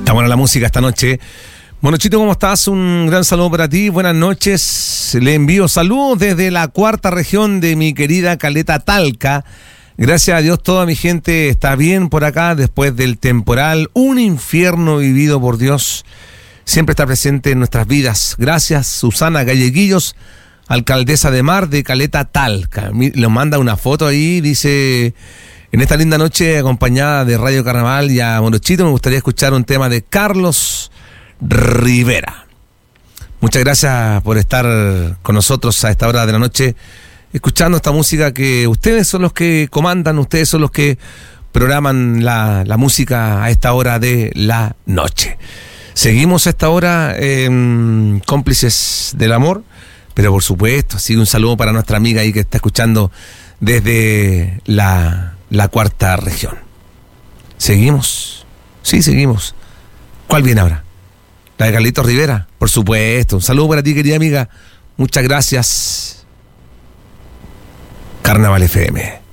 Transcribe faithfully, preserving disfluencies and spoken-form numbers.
Está buena la música esta noche. Bueno, Chito, ¿cómo estás? Un gran saludo para ti. Buenas noches. Le envío saludos desde la cuarta región de mi querida Caleta Talca. Gracias a Dios toda mi gente está bien por acá después del temporal. Un infierno vivido por Dios. Siempre está presente en nuestras vidas. Gracias, Susana Galleguillos, alcaldesa de Mar de Caleta Talca. Nos manda una foto ahí, dice: en esta linda noche acompañada de Radio Carnaval y a Morochito, me gustaría escuchar un tema de Carlos Rivera. Muchas gracias por estar con nosotros a esta hora de la noche, escuchando esta música que ustedes son los que comandan, ustedes son los que programan la, la música a esta hora de la noche. Seguimos a esta hora eh, cómplices del amor, pero por supuesto, sigue un saludo para nuestra amiga ahí que está escuchando desde la, la cuarta región. ¿Seguimos? Sí, seguimos. ¿Cuál viene ahora? La de Carlitos Rivera, por supuesto. Un saludo para ti, querida amiga. Muchas gracias. Carnaval F M.